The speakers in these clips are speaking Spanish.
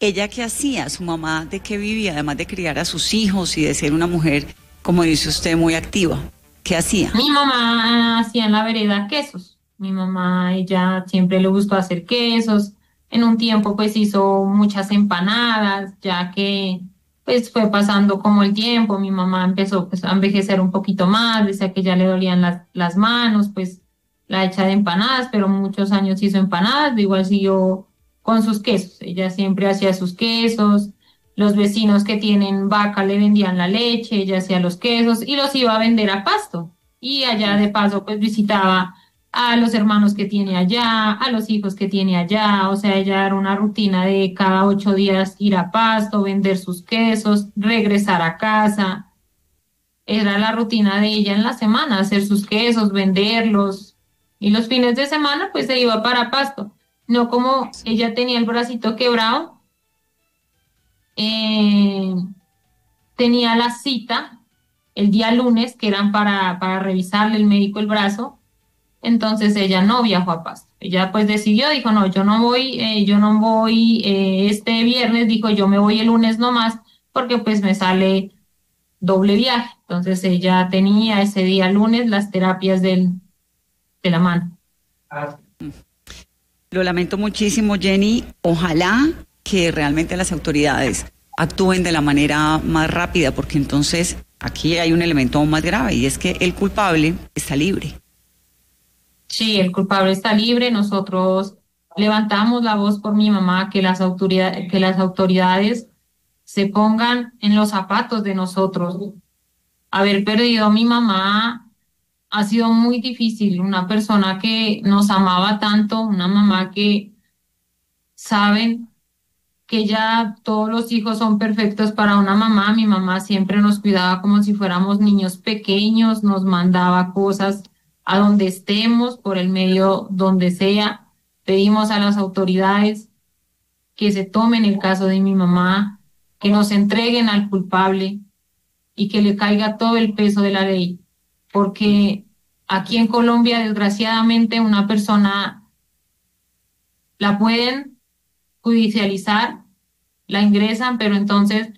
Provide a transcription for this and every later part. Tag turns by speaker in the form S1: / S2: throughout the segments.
S1: ¿Ella qué hacía? ¿Su mamá de qué vivía? Además de criar a sus hijos y de ser una mujer, como dice usted, muy activa. ¿Qué hacía?
S2: Mi mamá hacía en la vereda quesos. Mi mamá, ella siempre le gustó hacer quesos. En un tiempo pues hizo muchas empanadas, ya que pues fue pasando como el tiempo. Mi mamá empezó pues a envejecer un poquito más, decía que ya le dolían las manos, pues la hecha de empanadas, pero muchos años hizo empanadas, de igual siguió con sus quesos. Ella siempre hacía sus quesos. Los vecinos que tienen vaca le vendían la leche, ella hacía los quesos y los iba a vender a Pasto. Y allá de paso pues visitaba a los hermanos que tiene allá, a los hijos que tiene allá. O sea, ella era una rutina de cada 8 días ir a Pasto, vender sus quesos, regresar a casa. Era la rutina de ella en la semana, hacer sus quesos, venderlos. Y los fines de semana pues se iba para Pasto. No como ella tenía el bracito quebrado, eh, tenía la cita el día lunes, que eran para revisarle el médico el brazo, entonces ella no viajó a Pasto. Ella pues decidió, dijo, no, yo no voy este viernes, dijo, yo me voy el lunes nomás, porque pues me sale doble viaje. Entonces ella tenía ese día lunes las terapias de la mano.
S1: Lo lamento muchísimo, Jenny. Ojalá que realmente las autoridades actúen de la manera más rápida, porque entonces aquí hay un elemento aún más grave y es que el culpable está libre.
S2: Sí, el culpable está libre. Nosotros levantamos la voz por mi mamá, que que las autoridades se pongan en los zapatos de nosotros. Haber perdido a mi mamá ha sido muy difícil. Una persona que nos amaba tanto, una mamá que saben que ya todos los hijos son perfectos para una mamá. Mi mamá siempre nos cuidaba como si fuéramos niños pequeños, nos mandaba cosas a donde estemos, por el medio donde sea. Pedimos a las autoridades que se tomen el caso de mi mamá, que nos entreguen al culpable y que le caiga todo el peso de la ley, porque aquí en Colombia, desgraciadamente, una persona la pueden judicializar, la ingresan, pero entonces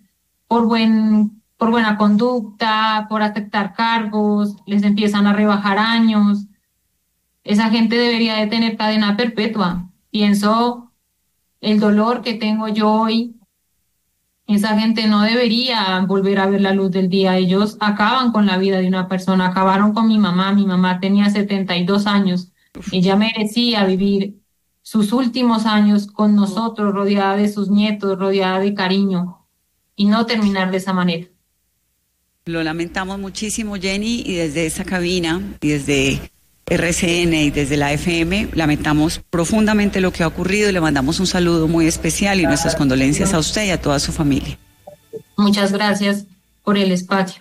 S2: por buena conducta, por aceptar cargos, les empiezan a rebajar años. Esa gente debería de tener cadena perpetua. Pienso el dolor que tengo yo hoy. Esa gente no debería volver a ver la luz del día. Ellos acaban con la vida de una persona, acabaron con mi mamá. Mi mamá tenía 72 años. Ella merecía vivir sus últimos años con nosotros, rodeada de sus nietos, rodeada de cariño, y no terminar de esa manera.
S1: Lo lamentamos muchísimo, Jenny, y desde esa cabina, y desde RCN y desde la FM, lamentamos profundamente lo que ha ocurrido y le mandamos un saludo muy especial y nuestras condolencias a usted y a toda su familia.
S2: Muchas gracias por el espacio.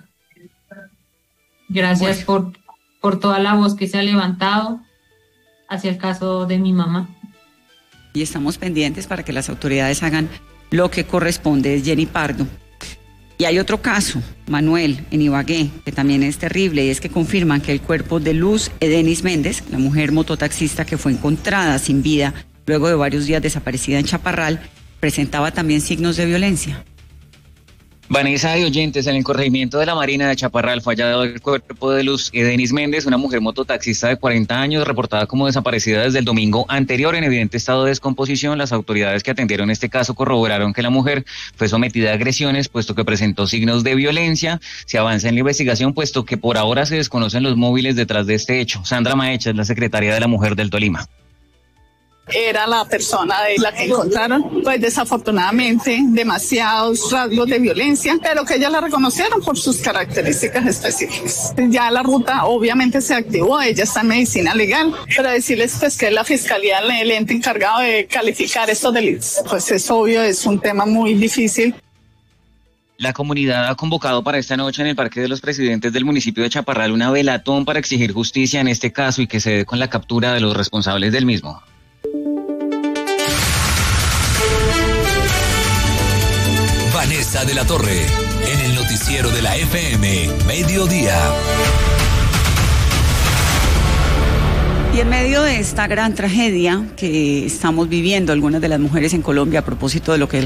S2: Gracias por toda la voz que se ha levantado hacia el caso de mi mamá.
S1: Y estamos pendientes para que las autoridades hagan lo que corresponde. Es Jenny Pardo. Y hay otro caso, Manuel, en Ibagué, que también es terrible, y es que confirman que el cuerpo de Luz Edenis Méndez, la mujer mototaxista que fue encontrada sin vida luego de varios días desaparecida en Chaparral, presentaba también signos de violencia.
S3: Vanessa y oyentes, en el corregimiento de la Marina de Chaparral fue hallado el cuerpo de Luz Edenis Méndez, una mujer mototaxista de 40 años, reportada como desaparecida desde el domingo anterior en evidente estado de descomposición. Las autoridades que atendieron este caso corroboraron que la mujer fue sometida a agresiones, puesto que presentó signos de violencia. Se avanza en la investigación, puesto que por ahora se desconocen los móviles detrás de este hecho. Sandra Maecha es la secretaria de la Mujer del Tolima.
S4: Era la persona de la que encontraron, pues desafortunadamente demasiados rasgos de violencia, pero que ella la reconocieron por sus características específicas. Ya la ruta obviamente se activó, ella está en medicina legal, pero decirles pues que es la fiscalía el ente encargado de calificar estos delitos, pues es obvio, es un tema muy difícil.
S3: La comunidad ha convocado para esta noche en el Parque de los Presidentes del municipio de Chaparral una velatón para exigir justicia en este caso y que se dé con la captura de los responsables del mismo.
S5: Vanessa de la Torre, en el noticiero de la FM, Mediodía.
S1: Y en medio de esta gran tragedia que estamos viviendo algunas de las mujeres en Colombia a propósito de lo que